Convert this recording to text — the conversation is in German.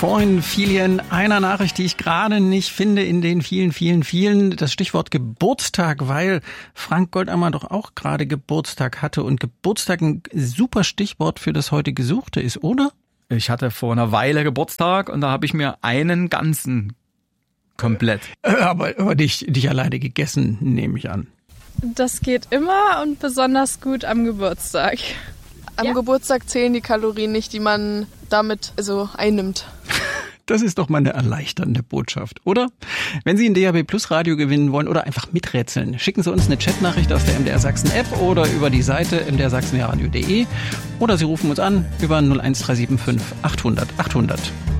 Vorhin fiel hier in einer Nachricht, die ich gerade nicht finde, in den vielen, das Stichwort Geburtstag, weil Frank Goldammer doch auch gerade Geburtstag hatte und Geburtstag ein super Stichwort für das heute Gesuchte ist, oder? Ich hatte vor einer Weile Geburtstag und da habe ich mir einen ganzen komplett. Aber dich alleine gegessen, nehme ich an. Das geht immer und besonders gut am Geburtstag. Am Geburtstag zählen die Kalorien nicht, die man damit einnimmt. Das ist doch mal eine erleichternde Botschaft, oder? Wenn Sie ein DAB Plus Radio gewinnen wollen oder einfach miträtseln, schicken Sie uns eine Chatnachricht aus der MDR Sachsen App oder über die Seite mdrsachsenradio.de oder Sie rufen uns an über 01375 800 800.